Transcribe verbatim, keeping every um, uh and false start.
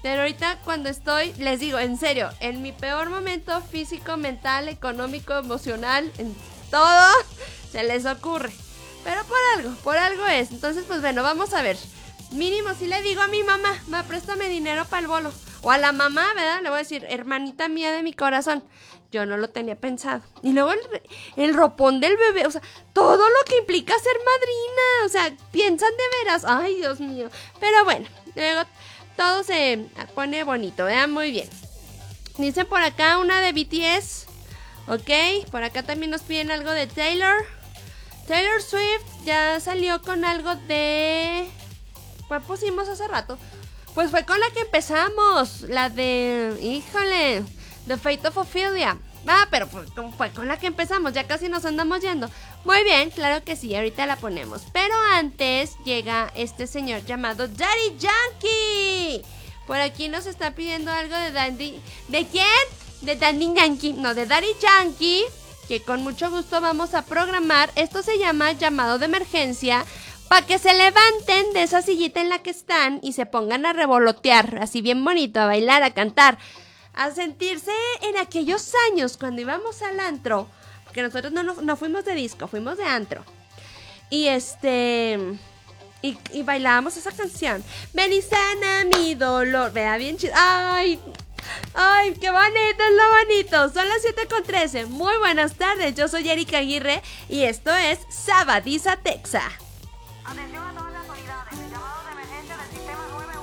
Pero ahorita cuando estoy, les digo, en serio, en mi peor momento físico, mental, económico, emocional, en todo, se les ocurre. Pero por algo, por algo es. Entonces, pues bueno, vamos a ver. Mínimo si le digo a mi mamá, ma, préstame dinero para el bolo. O a la mamá, ¿verdad? Le voy a decir, hermanita mía de mi corazón. Yo no lo tenía pensado. Y luego el, el ropón del bebé, o sea, todo lo que implica ser madrina. O sea, piensan de veras. Ay, Dios mío. Pero bueno, luego todo se pone bonito, vean, muy bien. Dicen por acá una de B T S. Ok, por acá también nos piden algo de Taylor. Taylor Swift ya salió con algo de... ¿Cuál pusimos hace rato? Pues fue con la que empezamos. La de... Híjole. The Fate of Ophelia. Ah, pero fue, fue con la que empezamos. Ya casi nos andamos yendo. Muy bien, claro que sí, ahorita la ponemos. Pero antes llega este señor llamado Daddy Yankee. Por aquí nos está pidiendo algo de Daddy... ¿De quién? De Daddy Yankee. No, de Daddy Yankee, que con mucho gusto vamos a programar. Esto se llama llamado de emergencia, para que se levanten de esa sillita en la que están y se pongan a revolotear, así bien bonito, a bailar, a cantar, a sentirse en aquellos años cuando íbamos al antro, porque nosotros no, no, no fuimos de disco, fuimos de antro. Y este... Y, y bailábamos esa canción. Ven y sana mi dolor. Vea, bien chido. ¡Ay! ¡Ay, qué bonito es lo bonito! Son las siete con trece. Muy buenas tardes, yo soy Erika Aguirre y esto es Sabadiza Texa.